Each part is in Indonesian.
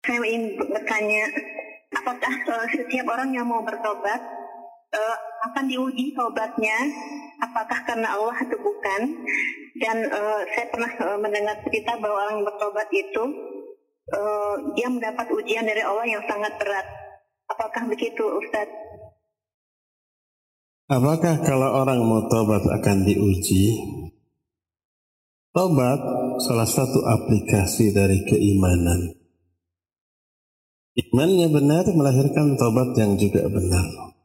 Saya ingin bertanya, apakah setiap orang yang mau bertobat akan diuji tobatnya, apakah karena Allah atau bukan? Dan saya pernah mendengar cerita bahwa orang yang bertobat itu dia mendapat ujian dari Allah yang sangat berat. Apakah begitu, Ustaz? Apakah kalau orang mau tobat akan diuji? Tobat salah satu aplikasi dari keimanan. Imannya benar melahirkan tobat yang juga benar.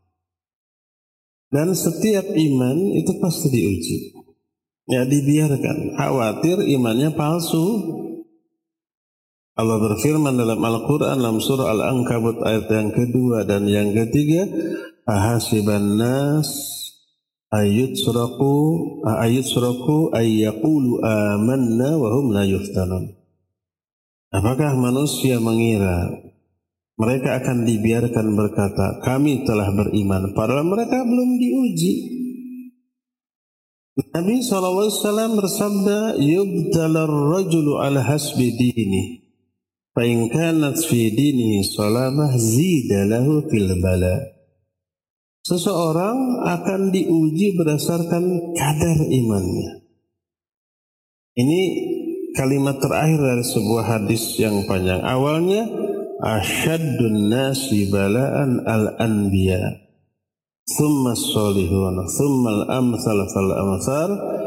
Dan setiap iman itu pasti diuji. Ya dibiarkan. Khawatir imannya palsu. Allah berfirman dalam Al-Quran dalam surah Al-Ankabut ayat yang kedua dan yang ketiga, ahasiban nas ayyutsraku ayyaqulu amanna wa hum la yuftanun. Apakah manusia mengira mereka akan dibiarkan berkata kami telah beriman padahal mereka belum diuji? Nabi SAW bersabda, yubtalar rajulu ala hasbi dini fa in kanat fi dinihi salamah zida lahu fil bala. Seseorang akan diuji berdasarkan kadar imannya. Ini kalimat terakhir dari sebuah hadis yang panjang. Awalnya, asyaddun nasi bala'an al-anbiya, thumma as-solihun, thumma al-amthal fal-amthal.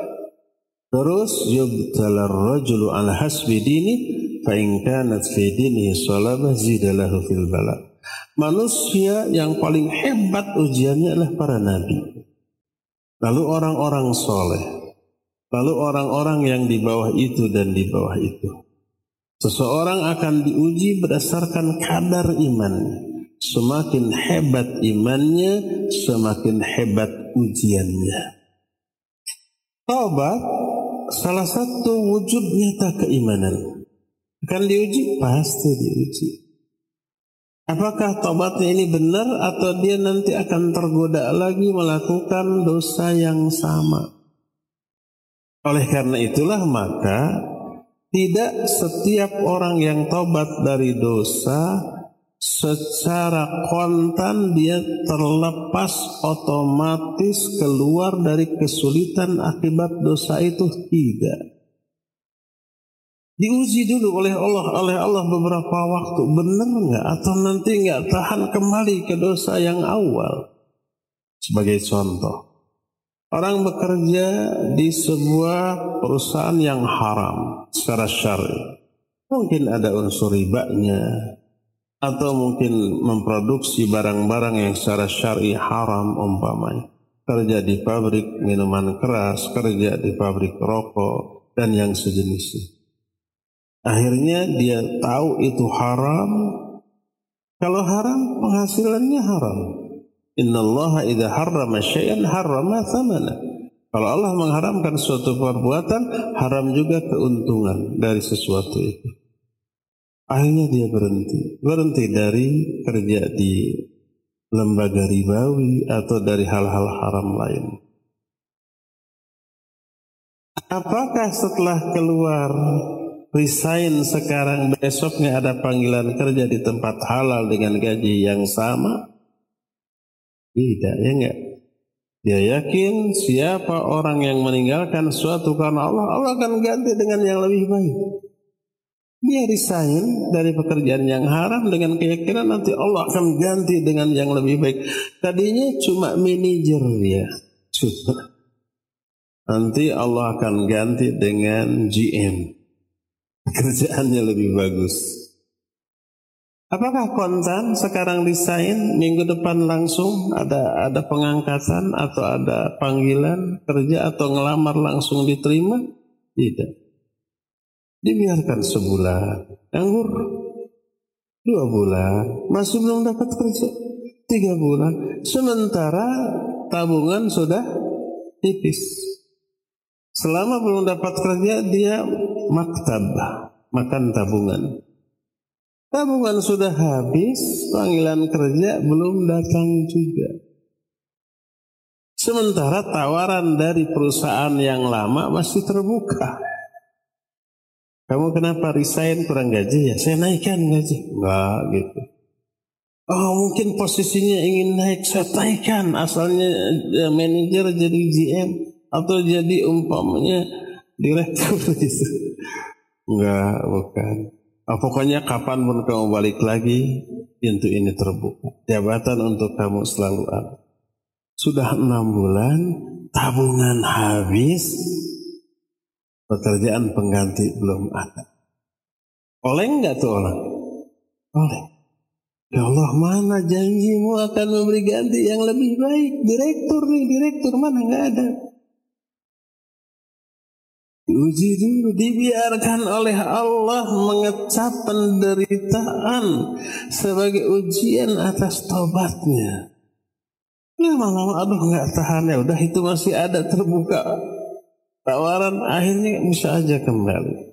Terus, yubtalar rajulu ala hasbi dini, fa in kanat fi dinihi salabah zidalahu fil bala. Manusia yang paling hebat ujiannya adalah para nabi. Lalu orang-orang soleh. Lalu orang-orang yang di bawah itu dan di bawah itu. Seseorang akan diuji berdasarkan kadar imannya. Semakin hebat imannya, semakin hebat ujiannya. Taubat salah satu wujud nyata keimanan. Akan diuji? Pasti diuji. Apakah taubatnya ini benar atau dia nanti akan tergoda lagi melakukan dosa yang sama? Oleh karena itulah maka tidak setiap orang yang taubat dari dosa secara kontan dia terlepas otomatis keluar dari kesulitan akibat dosa itu, tidak. Diuji dulu oleh Allah beberapa waktu, benar nggak atau nanti nggak tahan kembali ke dosa yang awal. Sebagai contoh, orang bekerja di sebuah perusahaan yang haram secara syar'i, mungkin ada unsur ribanya, atau mungkin memproduksi barang-barang yang secara syar'i haram umpamanya. Kerja di pabrik minuman keras, kerja di pabrik rokok dan yang sejenisnya. Akhirnya dia tahu itu haram. Kalau haram, penghasilannya haram. Innallaha idza harrama syai'an harrama thamana. Kalau Allah mengharamkan suatu perbuatan, haram juga keuntungan dari sesuatu itu. Akhirnya dia berhenti dari kerja di lembaga ribawi atau dari hal-hal haram lain. Apakah setelah keluar resign sekarang besoknya ada panggilan kerja di tempat halal dengan gaji yang sama? Tidak, ya enggak. Dia yakin siapa orang yang meninggalkan suatu karena Allah, Allah akan ganti dengan yang lebih baik. Dia resign dari pekerjaan yang haram dengan keyakinan nanti Allah akan ganti dengan yang lebih baik. Tadinya cuma manajer dia, cuma nanti Allah akan ganti dengan GM. Kerjaannya lebih bagus. Apakah kontan sekarang resign, minggu depan langsung ada pengangkatan atau ada panggilan kerja atau ngelamar langsung diterima? Tidak. Dibiarkan sebulan, nganggur 2 bulan, masih belum dapat kerja 3 bulan. Sementara tabungan sudah tipis. Selama belum dapat kerja dia maktab, makan tabungan. Tabungan sudah habis, panggilan kerja belum datang juga. Sementara tawaran dari perusahaan yang lama masih terbuka. Kamu kenapa resign, kurang gaji? Ya saya naikkan gaji. Enggak gitu. Oh mungkin posisinya ingin naik, saya naikkan. Asalnya manajer jadi GM atau jadi umpamanya direktur gitu. Enggak, bukan. Pokoknya kapanpun kamu balik lagi, pintu ini terbuka. Jabatan untuk kamu selalu ada. Sudah 6 bulan, tabungan habis, pekerjaan pengganti belum ada. Oleh enggak tuh orang? Oleh. Ya Allah, mana janjimu akan memberi ganti yang lebih baik? Direktur mana enggak ada. Diuji dulu, dibiarkan oleh Allah mengecap penderitaan sebagai ujian atas tobatnya. Lama-lama aduh nggak tahan, ya udah itu masih ada terbuka tawaran, akhirnya bisa aja kembali.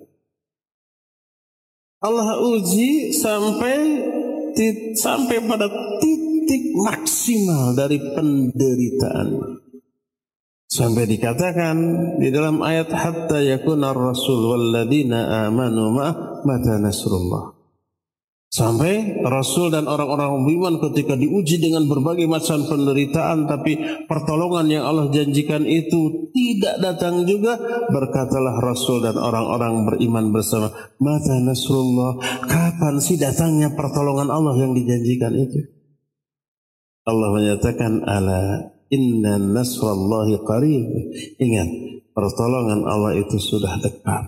Allah uji sampai pada titik maksimal dari penderitaan. Sampai dikatakan di dalam ayat hatta yakuna ar-rasul walladzina amanu mata nasrullah. Sampai Rasul dan orang-orang beriman ketika diuji dengan berbagai macam penderitaan, tapi pertolongan yang Allah janjikan itu tidak datang juga, berkatalah Rasul dan orang-orang beriman bersama, mata nasrullah, kapan sih datangnya pertolongan Allah yang dijanjikan itu? Allah menyatakan ala inna nasrallahi qarib. Ingat, pertolongan Allah itu sudah dekat.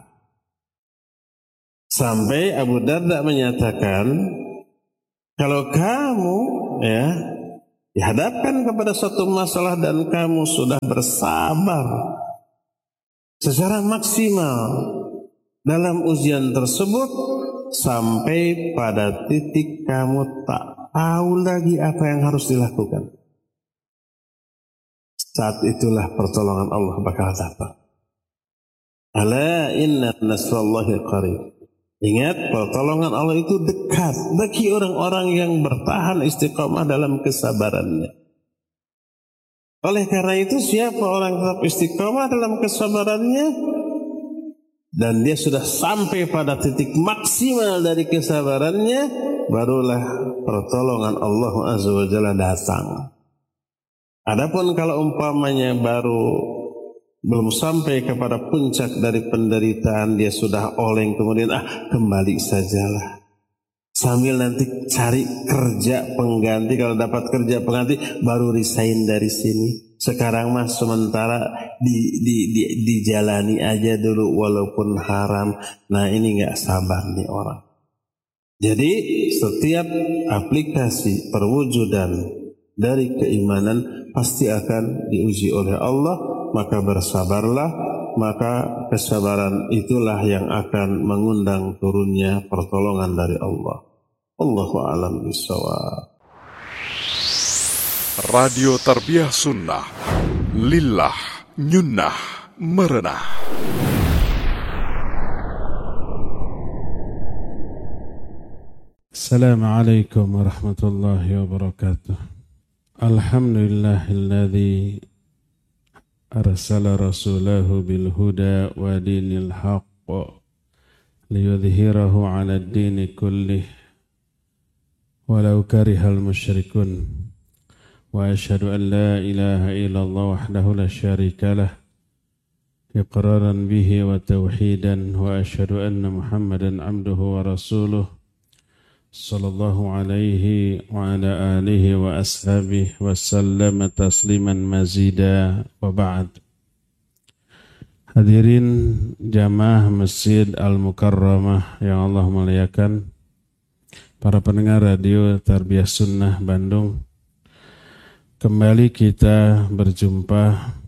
Sampai Abu Darda menyatakan, kalau kamu dihadapkan kepada suatu masalah dan kamu sudah bersabar secara maksimal dalam ujian tersebut, sampai pada titik kamu tak tahu lagi apa yang harus dilakukan, saat itulah pertolongan Allah bakal datang. Ala inna nasrallahi qarib. Ingat, pertolongan Allah itu dekat bagi orang-orang yang bertahan istiqamah dalam kesabarannya. Oleh karena itu, siapa orang tetap istiqamah dalam kesabarannya dan dia sudah sampai pada titik maksimal dari kesabarannya, barulah pertolongan Allah Azza wa Jalla datang. Adapun kalau umpamanya belum sampai kepada puncak dari penderitaan, dia sudah oleng, kemudian kembali sajalah, sambil nanti cari kerja pengganti, kalau dapat kerja pengganti baru resign dari sini. Sekarang mas sementara dijalani aja dulu walaupun haram. Nah ini nggak sabar nih orang. Jadi setiap aplikasi perwujudan dari keimanan pasti akan diuji oleh Allah. Maka bersabarlah, maka kesabaran itulah yang akan mengundang turunnya pertolongan dari Allah. Allahu a'lam bishawab. Radio Tarbiyah Sunnah, lillah nyunnah merenah. Assalamualaikum warahmatullahi wabarakatuh. Alhamdulillahilladzi arsala rasulahu bil huda wa dinil haqq liyudhhirahu 'ala ad-dini kullih walau karihal musyrikun. Wa asyhadu an la ilaha illallah wahdahu la syarika lah iqraran bihi wa tauhidan, wa asyhadu anna Muhammadan 'abduhu wa rasuluh sallallahu alaihi wa ala alihi wa ashabihi wa sallama tasliman mazida, wa ba'd. Hadirin jamaah Masjid Al-Mukarramah yang Allah muliakan, para pendengar radio Tarbiyah Sunnah Bandung, kembali kita berjumpa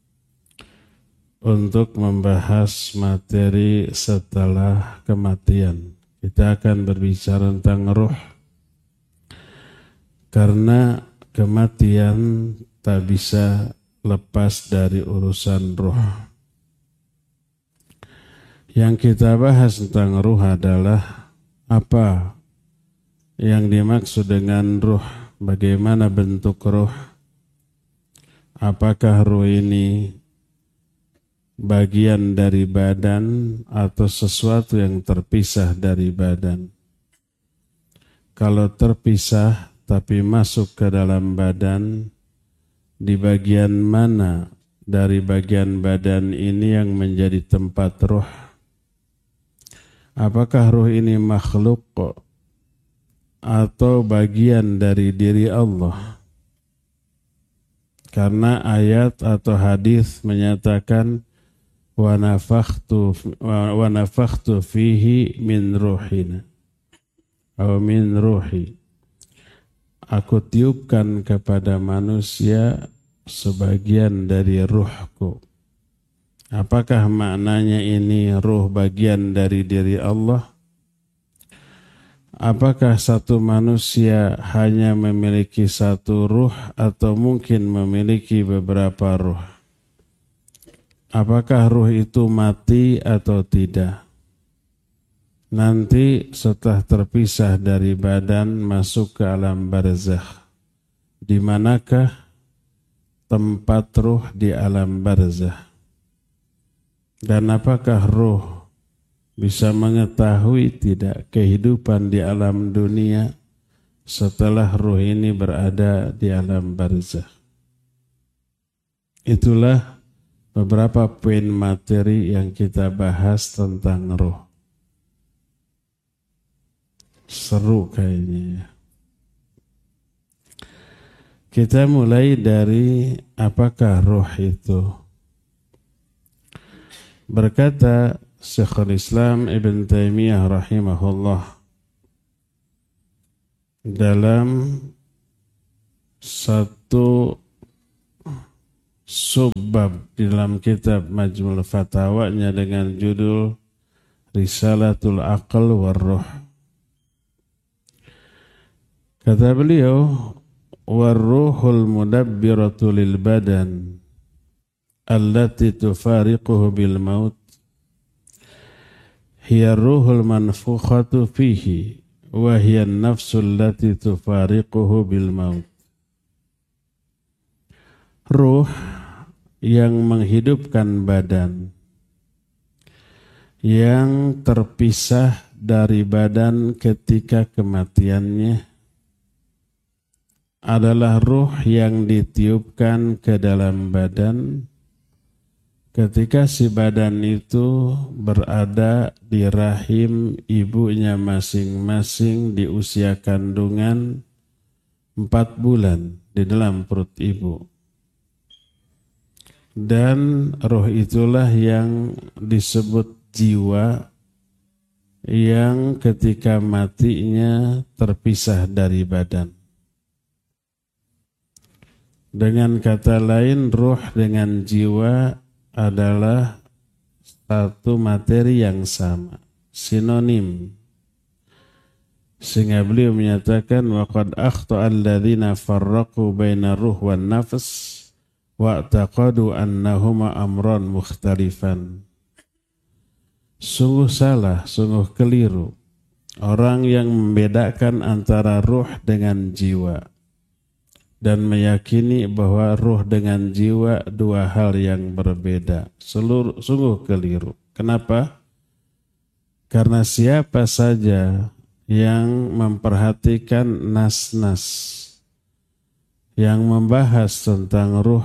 untuk membahas materi setelah kematian. Kita akan berbicara tentang ruh, karena kematian tak bisa lepas dari urusan ruh. Yang kita bahas tentang ruh adalah apa yang dimaksud dengan ruh, bagaimana bentuk ruh, apakah ruh ini bagian dari badan atau sesuatu yang terpisah dari badan. Kalau terpisah tapi masuk ke dalam badan, di bagian mana dari bagian badan ini yang menjadi tempat ruh? Apakah ruh ini makhluk atau bagian dari diri Allah? Karena ayat atau hadis menyatakan wa nafakhtu fihi min ruhina atau min ruhi. Aku tiupkan kepada manusia sebagian dari ruhku. Apakah maknanya ini ruh bagian dari diri Allah? Apakah satu manusia hanya memiliki satu ruh atau mungkin memiliki beberapa ruh? Apakah ruh itu mati atau tidak? Nanti setelah terpisah dari badan masuk ke alam barzakh. Di manakah tempat ruh di alam barzakh? Dan apakah ruh bisa mengetahui tidak kehidupan di alam dunia setelah ruh ini berada di alam barzakh? Itulah beberapa poin materi yang kita bahas tentang ruh. Seru kayaknya ya. Kita mulai dari apakah ruh itu. Berkata Syekhul Islam Ibn Taimiyah rahimahullah dalam satu subbab di dalam kitab Majmul Fatawanya dengan judul Risalatul Aql war Ruh. Kata beliau, war-ruhul mudabbiratu lil badan allati tufariquhu bil maut hiya ruhul manfukhatu fihi wa hiya an-nafsul allati tufariquhu bil maut. Ruh yang menghidupkan badan, yang terpisah dari badan ketika kematiannya, adalah ruh yang ditiupkan ke dalam badan ketika si badan itu berada di rahim ibunya masing-masing di usia kandungan 4 bulan di dalam perut ibu. Dan roh itulah yang disebut jiwa yang ketika matinya terpisah dari badan. Dengan kata lain, ruh dengan jiwa adalah satu materi yang sama, sinonim. Sehingga beliau menyatakan waqad akhta'a alladzina farraqu baina ruh wan nafs wa'taqadu annahuma amran mukhtalifan. Sungguh salah, sungguh keliru orang yang membedakan antara ruh dengan jiwa dan meyakini bahwa ruh dengan jiwa dua hal yang berbeda. Sungguh keliru. Kenapa? Karena siapa saja yang memperhatikan nas-nas yang membahas tentang ruh,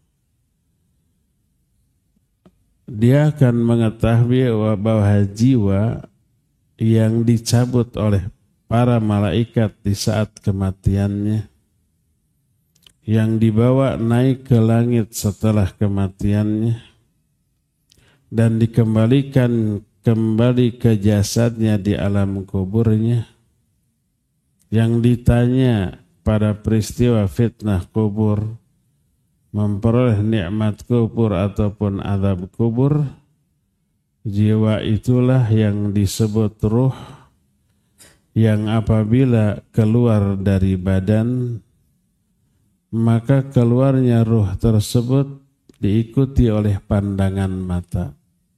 dia akan mengetahui bahwa jiwa yang dicabut oleh para malaikat di saat kematiannya, yang dibawa naik ke langit setelah kematiannya dan dikembalikan kembali ke jasadnya di alam kuburnya, yang ditanya pada peristiwa fitnah kubur, memperoleh nikmat kubur ataupun azab kubur, jiwa itulah yang disebut ruh, yang apabila keluar dari badan, maka keluarnya ruh tersebut diikuti oleh pandangan mata.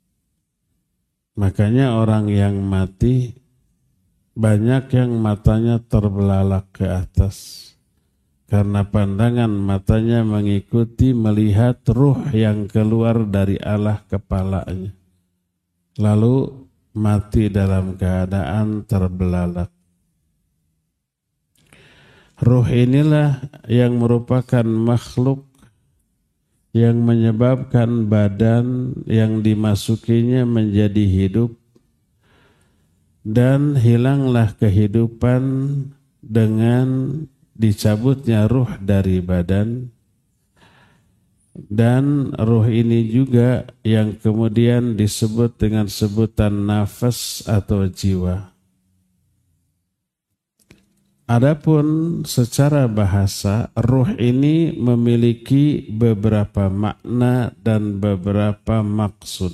Makanya orang yang mati banyak yang matanya terbelalak ke atas karena pandangan matanya mengikuti melihat ruh yang keluar dari alah kepalanya. Lalu mati dalam keadaan terbelalak. Ruh inilah yang merupakan makhluk yang menyebabkan badan yang dimasukinya menjadi hidup dan hilanglah kehidupan dengan dicabutnya ruh dari badan. Dan ruh ini juga yang kemudian disebut dengan sebutan nafas atau jiwa. Adapun secara bahasa, ruh ini memiliki beberapa makna dan beberapa maksud.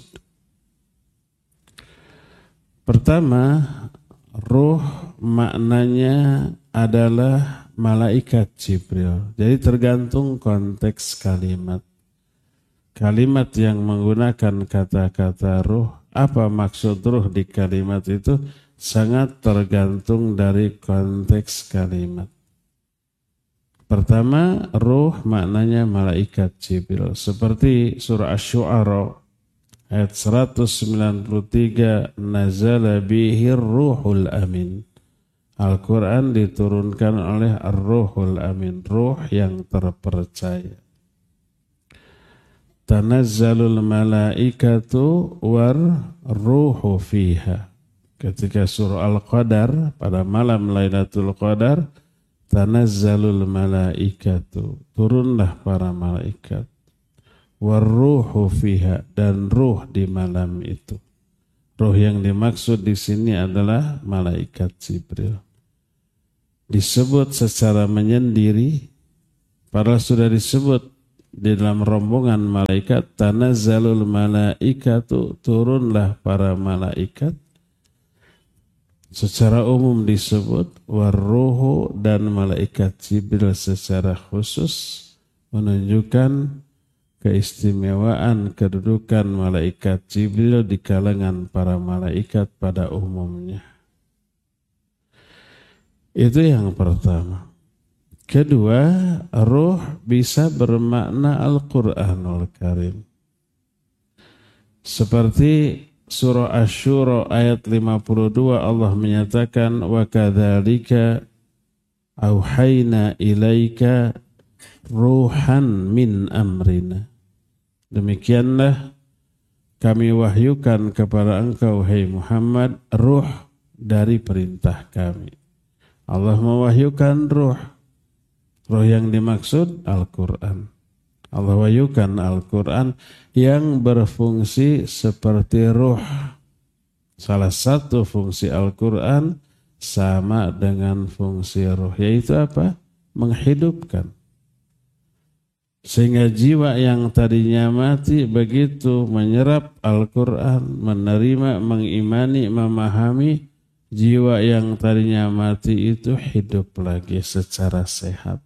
Pertama, ruh maknanya adalah malaikat Jibril. Jadi tergantung konteks kalimat. Kalimat yang menggunakan kata-kata ruh, apa maksud ruh di kalimat itu sangat tergantung dari konteks kalimat. Pertama, ruh maknanya malaikat Jibril. Seperti surah Asy-Syu'ara ayat 193, nazala bihir ruhul amin. Al-Quran diturunkan oleh ar-ruhul amin, ruh yang terpercaya. Tanazzalul malaikatu war ruhu fiha. Ketika surah Al-Qadar pada malam Lailatul Qadar, tanazzalul malaikatu, turunlah para malaikat. Warruhu fiha, dan ruh di malam itu. Ruh yang dimaksud di sini adalah malaikat Jibril. Disebut secara menyendiri, padahal sudah disebut di dalam rombongan malaikat, tanazzalul malaikatu, turunlah para malaikat. Secara umum disebut warruhu, dan malaikat Jibril secara khusus menunjukkan keistimewaan kedudukan malaikat Jibril di kalangan para malaikat pada umumnya. Itu yang pertama. Kedua, ruh bisa bermakna Al-Quranul Karim. Seperti surah Asy-Syura ayat 52, Allah menyatakan wa kadzalika auhayna ilaika ruhan min amrina. Demikianlah kami wahyukan kepada engkau, hai Muhammad, ruh dari perintah kami. Allah mewahyukan ruh. Ruh yang dimaksud Al-Quran. Allah wahyukan Al-Quran yang berfungsi seperti ruh. Salah satu fungsi Al-Quran sama dengan fungsi ruh, yaitu apa? Menghidupkan. Sehingga jiwa yang tadinya mati begitu menyerap Al-Quran, menerima, mengimani, memahami, jiwa yang tadinya mati itu hidup lagi secara sehat.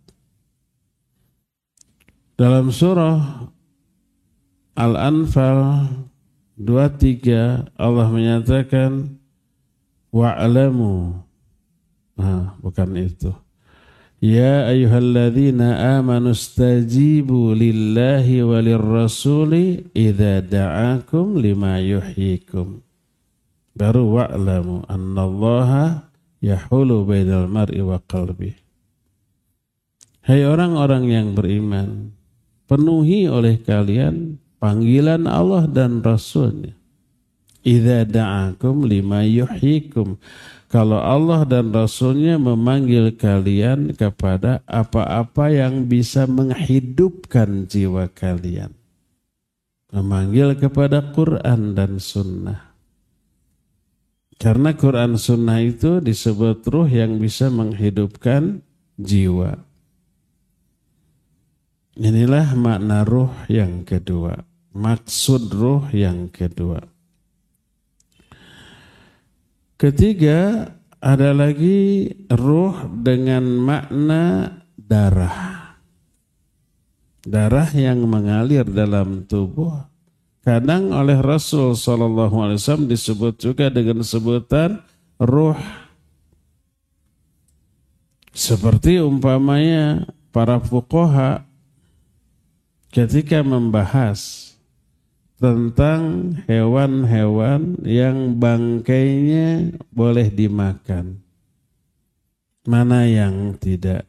Dalam surah Al-Anfal 23 Allah menyatakan wa'lamu. Bukan itu. Ya ayyuhalladzina amanu stajibu lillahi walirrasuli idza da'akum lima yuhyikum. Baru wa'lamu annallaha yahulu bainal mar'i wa qalbi. Hai orang-orang yang beriman, penuhi oleh kalian panggilan Allah dan Rasulnya. Idza da'akum lima yuhyikum. Kalau Allah dan Rasulnya memanggil kalian kepada apa-apa yang bisa menghidupkan jiwa kalian. Memanggil kepada Quran dan Sunnah. Karena Quran Sunnah itu disebut ruh yang bisa menghidupkan jiwa. Inilah makna ruh yang kedua. Maksud ruh yang kedua. Ketiga, ada lagi ruh dengan makna darah. Darah yang mengalir dalam tubuh. Kadang oleh Rasul SAW disebut juga dengan sebutan ruh. Seperti umpamanya para fuqaha ketika membahas tentang hewan-hewan yang bangkainya boleh dimakan, mana yang tidak.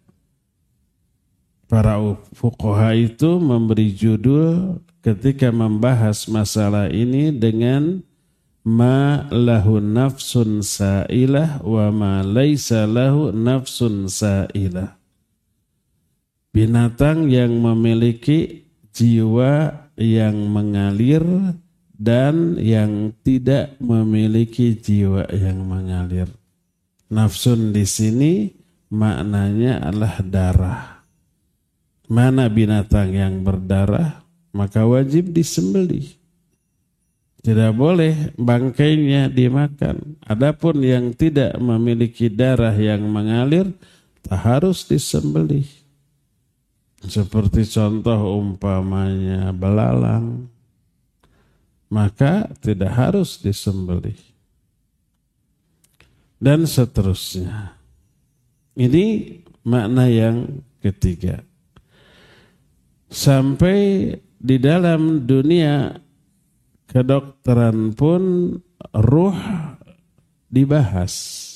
Para fuqaha itu memberi judul ketika membahas masalah ini dengan ma lahu nafsun sa'ilah wa ma laisa lahu nafsun sa'ilah. Binatang yang memiliki jiwa yang mengalir dan yang tidak memiliki jiwa yang mengalir. Nafsun di sini maknanya adalah darah. Mana binatang yang berdarah, maka wajib disembelih. Tidak boleh bangkainya dimakan. Adapun yang tidak memiliki darah yang mengalir, tak harus disembelih. Seperti contoh umpamanya belalang, maka tidak harus disembelih. Dan seterusnya. Ini makna yang ketiga. Sampai di dalam dunia kedokteran pun ruh dibahas.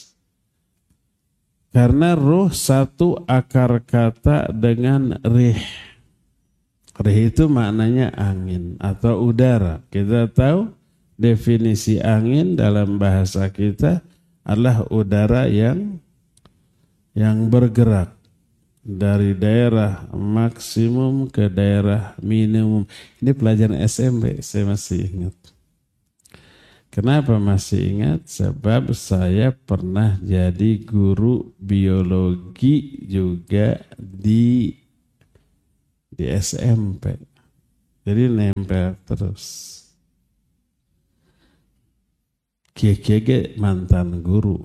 Karena ruh satu akar kata dengan rih. Rih itu maknanya angin atau udara. Kita tahu definisi angin dalam bahasa kita adalah udara yang bergerak dari daerah maksimum ke daerah minimum. Ini pelajaran SMP, saya masih ingat. Kenapa masih ingat? Sebab saya pernah jadi guru biologi juga di SMP. Jadi nempel terus. Kiai-kiai mantan guru.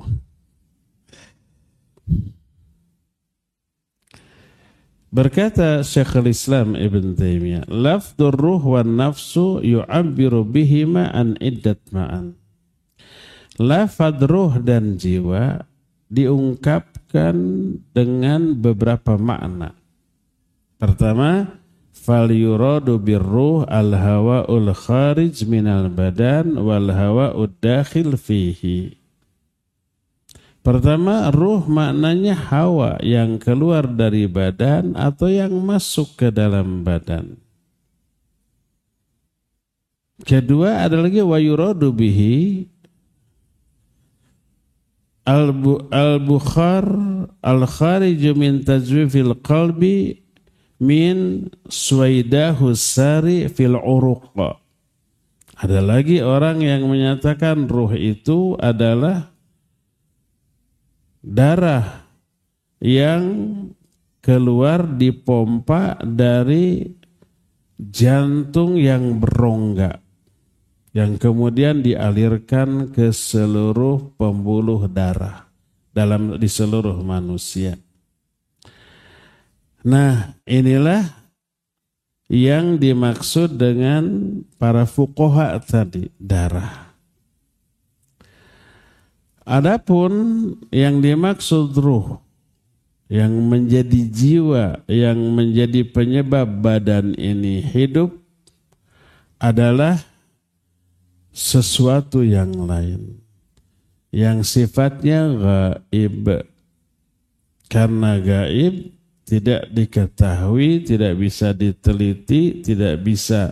Berkata Syekhul Islam Ibn Taimiyah, lafdur ruh wan nafsu yu'abbiru bihima an iddat ma'an. Lafad ruh dan jiwa diungkapkan dengan beberapa makna. Pertama, fal yuradu birruh al-hawa'ul kharij minal badan wal hawa'ud dakhil fihi. Pertama, ruh maknanya hawa yang keluar dari badan atau yang masuk ke dalam badan. Kedua ada lagi wa yuradu bihi al-bukhar al-khariju min tajwifil qalbi min suwaidahu sari fil uruq. Ada lagi orang yang menyatakan ruh itu adalah darah yang keluar dipompa dari jantung yang berongga, yang kemudian dialirkan ke seluruh pembuluh darah di seluruh manusia. Nah, inilah yang dimaksud dengan para fuqaha tadi, darah. Adapun yang dimaksud ruh, yang menjadi jiwa, yang menjadi penyebab badan ini hidup adalah sesuatu yang lain, yang sifatnya gaib. Karena gaib tidak diketahui, tidak bisa diteliti, tidak bisa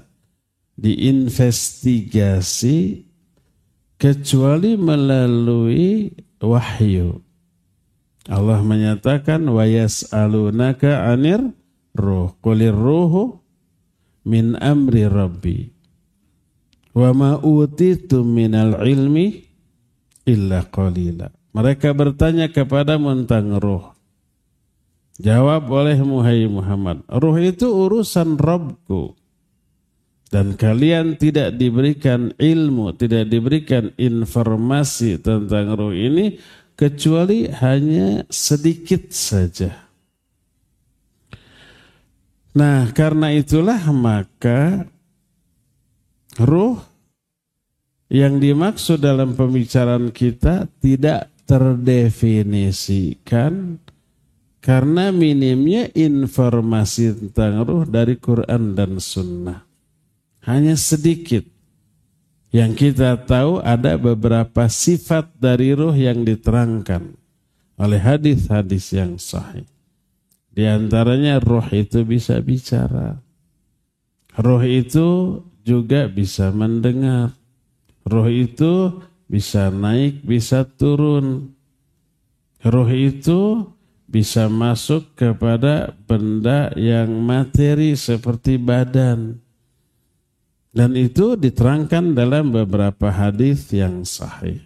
diinvestigasi, kecuali melalui wahyu. Allah menyatakan wa yas'alunaka 'anir ruh qulir ruhu min amri rabbi wa ma utitum minal ilmi illa qalila. Mereka bertanya kepadamu tentang ruh. Jawab olehmu hai Muhammad, ruh itu urusan Rabbku. Dan kalian tidak diberikan ilmu, tidak diberikan informasi tentang ruh ini kecuali hanya sedikit saja. Nah, karena itulah maka ruh yang dimaksud dalam pembicaraan kita tidak terdefinisikan Karena minimnya informasi tentang ruh dari Quran dan Sunnah. Hanya sedikit. Yang kita tahu ada beberapa sifat dari ruh yang diterangkan oleh hadis-hadis yang sahih. Di antaranya ruh itu bisa bicara. Ruh itu juga bisa mendengar. Ruh itu bisa naik, bisa turun. Ruh itu bisa masuk kepada benda yang materi seperti badan. Dan itu diterangkan dalam beberapa hadis yang sahih.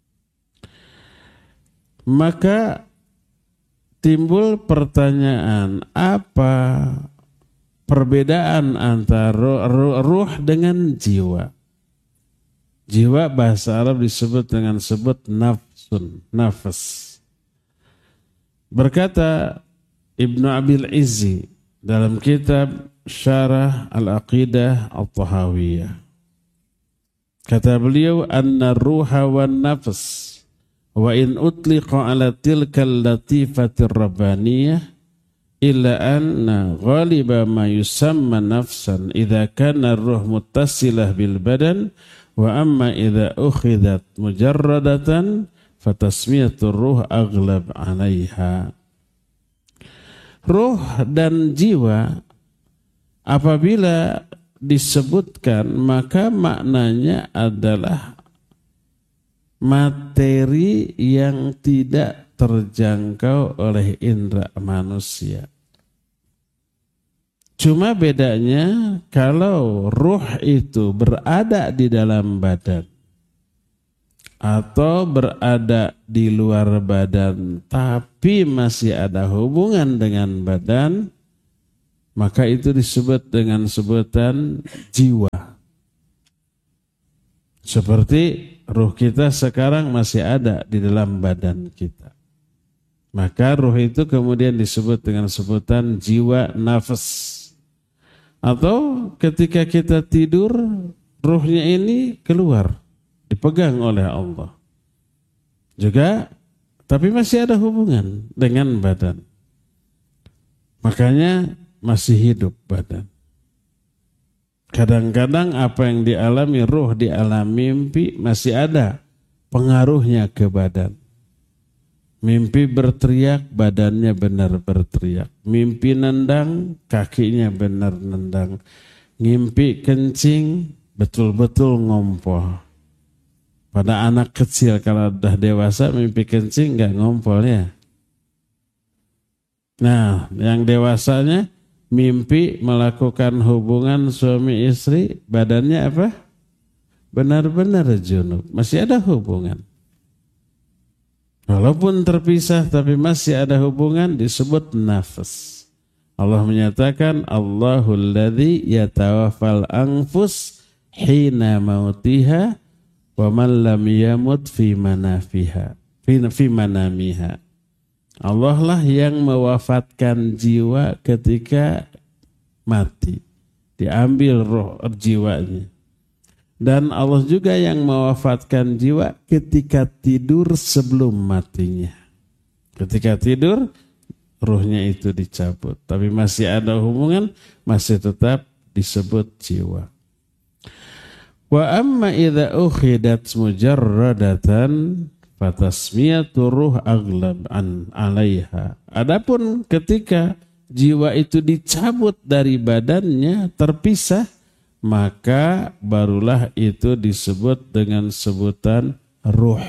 Maka timbul pertanyaan, apa perbedaan antara ruh dengan jiwa? Jiwa bahasa Arab disebut dengan nafsun, nafas. Berkata Ibnu Abil Izzi dalam kitab Syarah Al-Aqidah Al-Tahawiyah. Kata beliau, anna ruha wan nafs wa in utliqa ala tilkal latifatir rabbaniyah illa anna ghaliba ma yusamma nafsan idza kana ar-ruh muttasilah bil badan wa amma idza ukhidat mujarradatan fatasmiyatur ruh aghlab 'alaiha. Ruh dan jiwa apabila disebutkan maka maknanya adalah materi yang tidak terjangkau oleh indera manusia. Cuma bedanya kalau ruh itu berada di dalam badan atau berada di luar badan tapi masih ada hubungan dengan badan, maka itu disebut dengan sebutan jiwa. Seperti ruh kita sekarang masih ada di dalam badan kita. Maka ruh itu kemudian disebut dengan sebutan jiwa nafas. Atau ketika kita tidur, ruhnya ini keluar, dipegang oleh Allah. Juga, tapi masih ada hubungan dengan badan. Makanya masih hidup badan. Kadang-kadang apa yang dialami ruh di alam mimpi masih ada pengaruhnya ke badan. Mimpi berteriak, badannya benar berteriak. Mimpi nendang, kakinya benar nendang. Ngimpi kencing, betul-betul ngompol. Pada anak kecil kalau udah dewasa mimpi kencing nggak ngompol ya. Nah, yang dewasanya mimpi melakukan hubungan suami istri, badannya apa? Benar-benar junub. Masih ada hubungan. Walaupun terpisah tapi masih ada hubungan, disebut nafas. Allah menyatakan Allahul ladzi yatawaffal anfus hina mautiha wa man lam yamut fi manamiha. Allah lah yang mewafatkan jiwa ketika mati. Diambil roh jiwanya. Dan Allah juga yang mewafatkan jiwa ketika tidur sebelum matinya. Ketika tidur, ruhnya itu dicabut. Tapi masih ada hubungan, masih tetap disebut jiwa. Wa amma idza ukhidat mujarradatan fatasmiyatu ruh aghlab an 'alaiha. Adapun ketika jiwa itu dicabut dari badannya, terpisah, maka barulah itu disebut dengan sebutan ruh.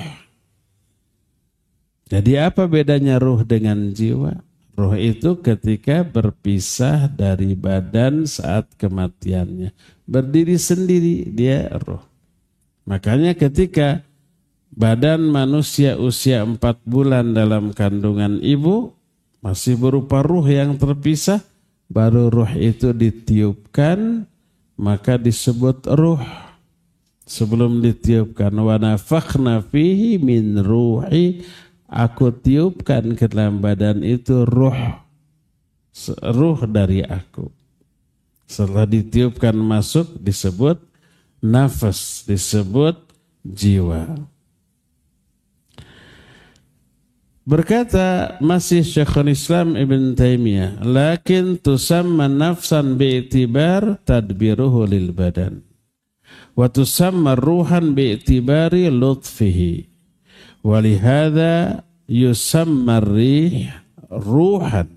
Jadi apa bedanya ruh dengan jiwa? Ruh itu ketika berpisah dari badan saat kematiannya. Berdiri sendiri dia ruh. Makanya ketika badan manusia usia 4 bulan dalam kandungan ibu masih berupa ruh yang terpisah, baru ruh itu ditiupkan, maka disebut ruh. Sebelum ditiupkan, wa nafakhna fihi min ruhi, aku tiupkan ke dalam badan itu ruh dari aku. Setelah ditiupkan masuk disebut nafas, disebut jiwa. Berkata masih Syekhul Islam Ibn Taimiyah, lakin tusamma nafsan bi'tibar tadbiruhu lil badan wa tusamma ruhan bi'tibari lutfihi wa lihadza yusamma rih ruhan.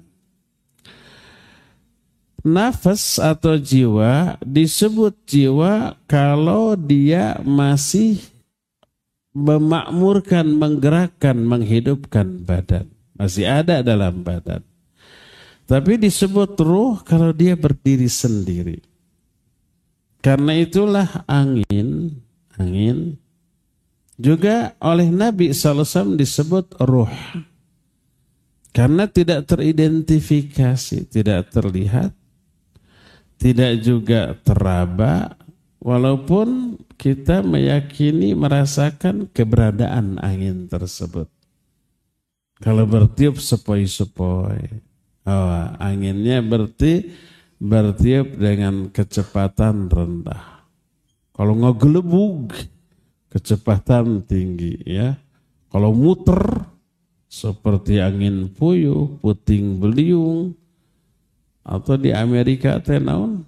Nafas atau jiwa disebut jiwa kalau dia masih memakmurkan, menggerakkan, menghidupkan badan. Masih ada dalam badan. Tapi disebut ruh kalau dia berdiri sendiri. Karena itulah angin juga oleh Nabi SAW disebut ruh. Karena tidak teridentifikasi, tidak terlihat, tidak juga teraba, walaupun kita meyakini merasakan keberadaan angin tersebut. Kalau bertiup sepoi-sepoi, anginnya bertiup dengan kecepatan rendah. Kalau ngegelebug, kecepatan tinggi, ya. Kalau muter seperti angin puyuh, puting beliung, atau di Amerika tenaun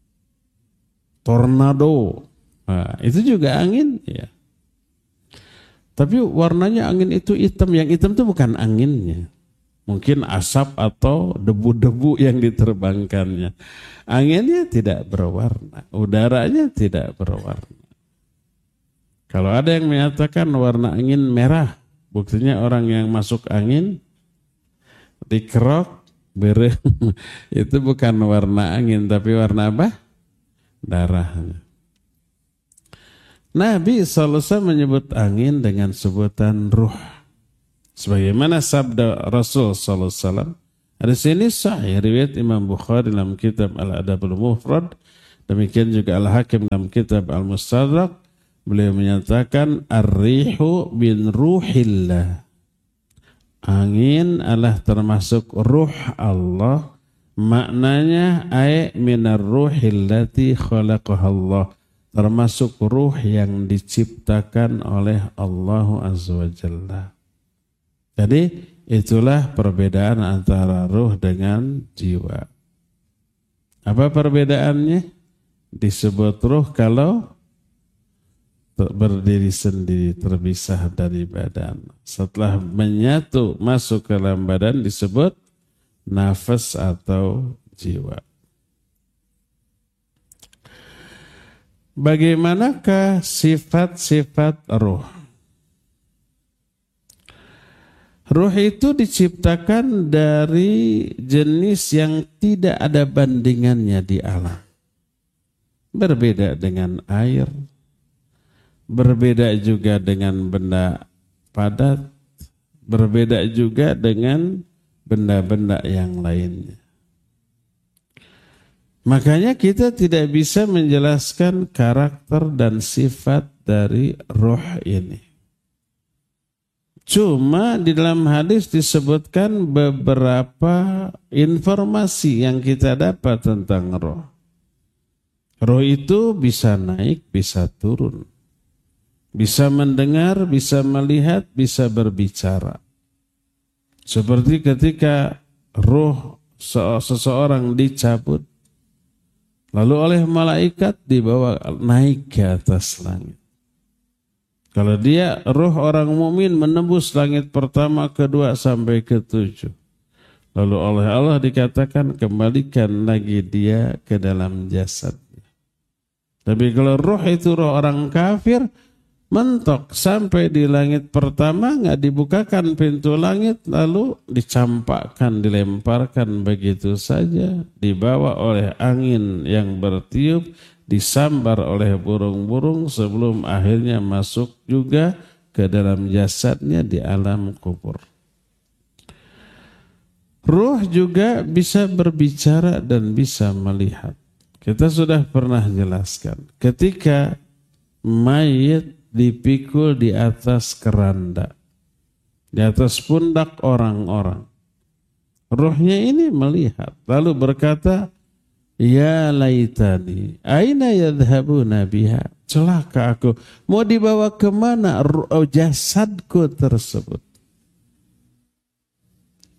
tornado. Nah, itu juga angin, ya. Tapi warnanya angin itu hitam. Yang hitam itu bukan anginnya. Mungkin asap atau debu-debu yang diterbangkannya. Anginnya tidak berwarna. Udaranya tidak berwarna. Kalau ada yang menyatakan warna angin merah, buktinya orang yang masuk angin dikerok, itu bukan warna angin, tapi warna apa? Darahnya. Nabi SAW menyebut angin dengan sebutan ruh. Sebagaimana sabda Rasul SAW. Hadis ini sahih riwayat Imam Bukhari dalam kitab Al-Adabul Mufrad. Demikian juga Al-Hakim dalam kitab Al-Mustadrak. Beliau menyatakan ar-rihu bin ruhillah. Angin adalah termasuk ruh Allah. Maknanya ay minar ruhillati khalaqahallah. Termasuk ruh yang diciptakan oleh Allah Azza wa Jalla. Jadi itulah perbedaan antara ruh dengan jiwa. Apa perbedaannya? Disebut ruh kalau berdiri sendiri, terpisah dari badan. Setelah menyatu masuk ke dalam badan disebut nafas atau jiwa. Bagaimanakah sifat-sifat ruh? Ruh itu diciptakan dari jenis yang tidak ada bandingannya di alam. Berbeda dengan air, berbeda juga dengan benda padat, berbeda juga dengan benda-benda yang lainnya. Makanya kita tidak bisa menjelaskan karakter dan sifat dari ruh ini. Cuma di dalam hadis disebutkan beberapa informasi yang kita dapat tentang ruh. Ruh itu bisa naik, bisa turun. Bisa mendengar, bisa melihat, bisa berbicara. Seperti ketika ruh seseorang dicabut, lalu oleh malaikat dibawa naik ke atas langit. Kalau dia ruh orang mukmin menembus langit pertama, kedua sampai ke-7. Lalu oleh Allah dikatakan kembalikan lagi dia ke dalam jasadnya. Tapi kalau ruh itu ruh orang kafir, mentok sampai di langit pertama, nggak dibukakan pintu langit, lalu dicampakkan, dilemparkan begitu saja, dibawa oleh angin yang bertiup, disambar oleh burung-burung sebelum akhirnya masuk juga ke dalam jasadnya di alam kubur. Ruh juga bisa berbicara dan bisa melihat. Kita sudah pernah jelaskan, ketika mayit dipikul di atas keranda, di atas pundak orang-orang, ruhnya ini melihat, lalu berkata, ya laitani, aina yadhhabuna biha, celaka aku, mau dibawa kemana jasadku tersebut.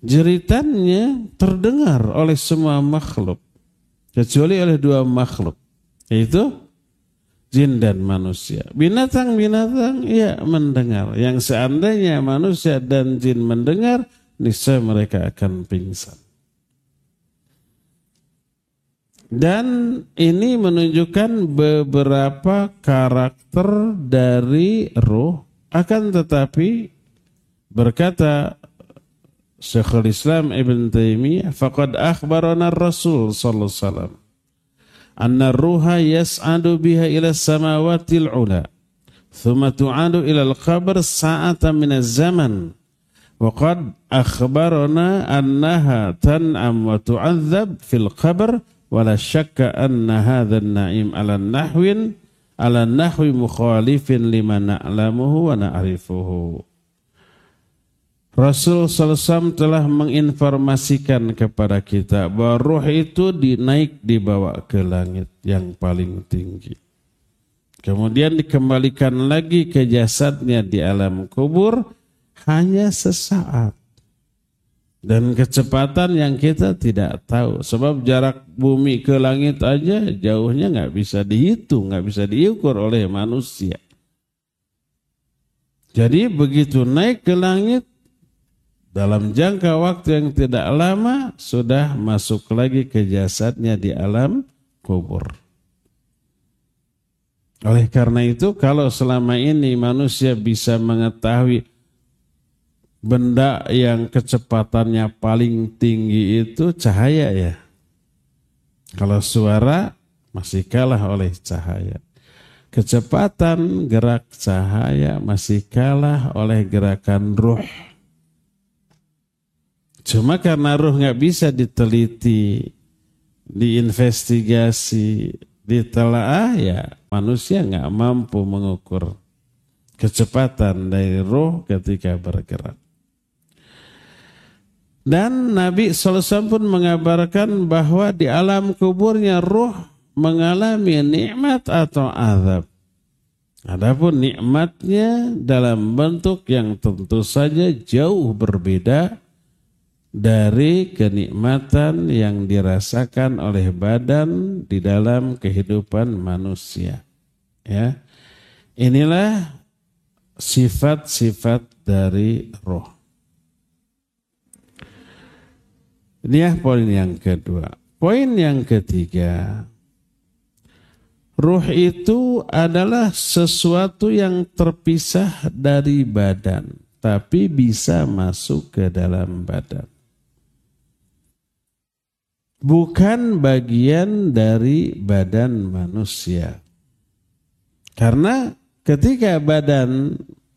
jeritannya terdengar oleh semua makhluk kecuali oleh dua makhluk, yaitu jin dan manusia. Binatang-binatang ya mendengar. Yang seandainya manusia dan jin mendengar, niscaya mereka akan pingsan. Dan ini menunjukkan beberapa karakter dari ruh. Akan tetapi berkata Syekhul Islam Ibn Taimiyah, faqad akhbarana Rasul sallallahu alaihi wasallam anna ruha yas'adu biha ila samawatil ula thumma tu'adu ila al-qabr sa'atan min az-zaman wa qad akhbarana annaha tan'am wa tu'adzab fil qabr wala syakka anna hadha an-na'im ala nahwi mukhalifin lima na'lamuhu wa na'rifuhu. Rasul SAW telah menginformasikan kepada kita bahwa ruh itu dibawa ke langit yang paling tinggi. Kemudian dikembalikan lagi ke jasadnya di alam kubur hanya sesaat. Dan kecepatan yang kita tidak tahu. Sebab jarak bumi ke langit aja jauhnya nggak bisa dihitung, nggak bisa diukur oleh manusia. Jadi begitu naik ke langit, dalam jangka waktu yang tidak lama sudah masuk lagi ke jasadnya di alam kubur. Oleh karena itu kalau selama ini manusia bisa mengetahui benda yang kecepatannya paling tinggi itu cahaya ya. Kalau suara masih kalah oleh cahaya. Kecepatan gerak cahaya masih kalah oleh gerakan ruh. Cuma karena ruh nggak bisa diteliti, diinvestigasi, ditelaah ya manusia nggak mampu mengukur kecepatan dari ruh ketika bergerak. Dan Nabi SAW pun mengabarkan bahwa di alam kuburnya ruh mengalami nikmat atau azab. Adapun nikmatnya dalam bentuk yang tentu saja jauh berbeda dari kenikmatan yang dirasakan oleh badan di dalam kehidupan manusia. Ya. Inilah sifat-sifat dari ruh. Ini ya poin yang kedua. Poin yang ketiga, ruh itu adalah sesuatu yang terpisah dari badan, tapi bisa masuk ke dalam badan. Bukan bagian dari badan manusia. Karena ketika badan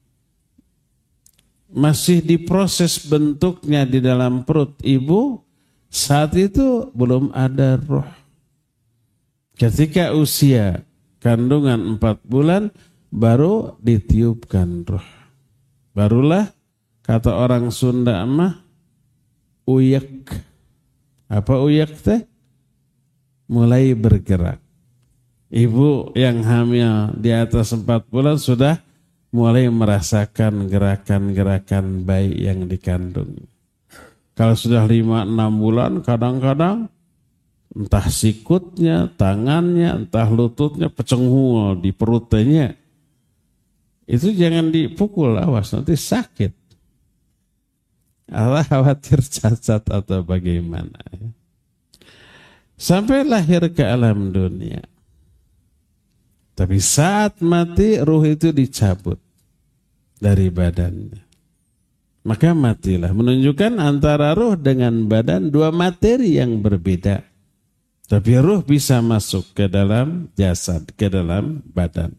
masih diproses bentuknya di dalam perut ibu, saat itu belum ada ruh. Ketika usia kandungan 4 bulan baru ditiupkan ruh. Barulah kata orang Sunda mah uyak. Apa uyak teh? Mulai bergerak. Ibu yang hamil di atas 4 bulan sudah mulai merasakan gerakan-gerakan bayi yang dikandung. Kalau sudah 5-6 bulan kadang-kadang entah sikutnya, tangannya, entah lututnya pecenghul di perutnya. Itu jangan dipukul, awas nanti sakit. Allah khawatir cacat atau bagaimana. Sampai lahir ke alam dunia. Tapi saat mati ruh itu dicabut dari badannya. Maka matilah. Menunjukkan antara ruh dengan badan dua materi yang berbeda. Tapi ruh bisa masuk ke dalam jasad, ke dalam badan.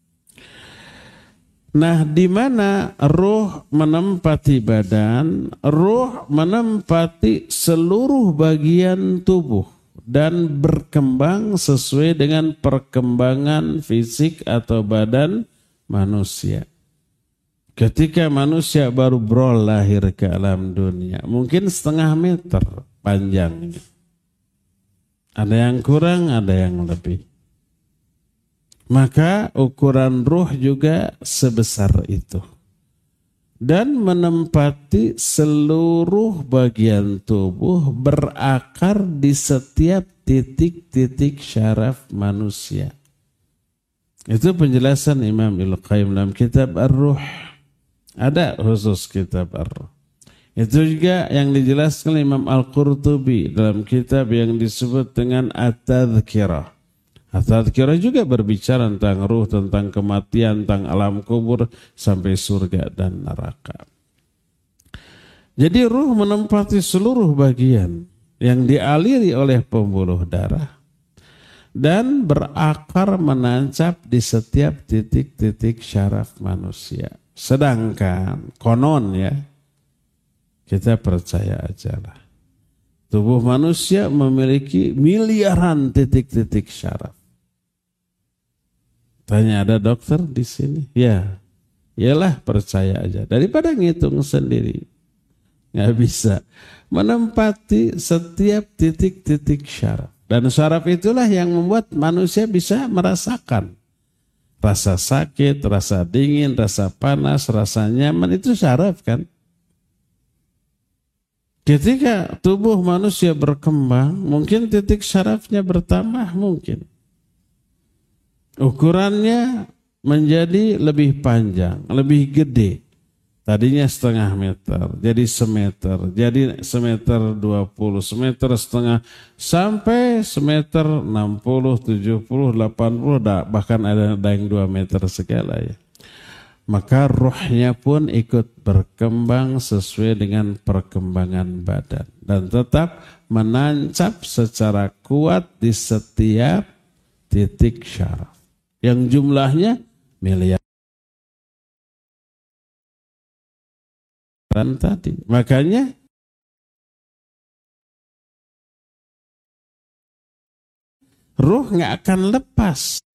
Nah, di mana ruh menempati badan, ruh menempati seluruh bagian tubuh dan berkembang sesuai dengan perkembangan fisik atau badan manusia. Ketika manusia baru lahir ke alam dunia, mungkin 0,5 meter panjangnya. Ada yang kurang, ada yang lebih. Maka ukuran ruh juga sebesar itu. dan menempati seluruh bagian tubuh, berakar di setiap titik-titik syaraf manusia. Itu penjelasan Imam Ibnu Qayyim dalam kitab Ar-Ruh. Ada khusus kitab Ar-Ruh. Itu juga yang dijelaskan Imam Al-Qurtubi dalam kitab yang disebut dengan At-Tadhkirah. At-Tadhkirah juga berbicara tentang ruh, tentang kematian, tentang alam kubur, sampai surga dan neraka. Jadi ruh menempati seluruh bagian yang dialiri oleh pembuluh darah dan berakar menancap di setiap titik-titik syaraf manusia. Sedangkan konon ya, kita percaya aja lah, tubuh manusia memiliki miliaran titik-titik syaraf. Tanya, ada dokter di sini? Ya, iyalah, percaya aja. Daripada ngitung sendiri, nggak bisa. Menempati setiap titik-titik syaraf. Dan syaraf itulah yang membuat manusia bisa merasakan rasa sakit, rasa dingin, rasa panas, rasa nyaman. Itu syaraf kan? Ketika tubuh manusia berkembang, mungkin titik syarafnya bertambah, mungkin. Ukurannya menjadi lebih panjang, lebih gede. Tadinya setengah meter, jadi semeter, jadi semeter 20, semeter setengah, sampai semeter 60, 70, 80, bahkan ada yang 2 meter segala ya. Maka ruhnya pun ikut berkembang sesuai dengan perkembangan badan. Dan tetap menancap secara kuat di setiap titik syaraf. Yang jumlahnya miliaran tadi. Makanya ruh nggak akan lepas